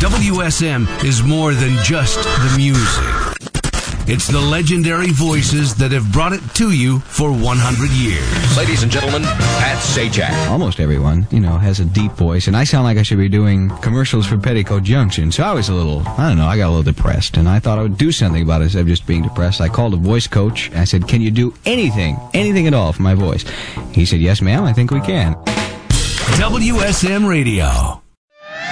WSM is more than just the music. It's the legendary voices that have brought it to you for 100 years. Ladies and gentlemen, Pat Sajak. Almost everyone, has a deep voice, and I sound like I should be doing commercials for Petticoat Junction, so I was I got a little depressed, and I thought I would do something about it instead of just being depressed. I called a voice coach, and I said, can you do anything at all for my voice? He said, yes, ma'am, I think we can. WSM Radio.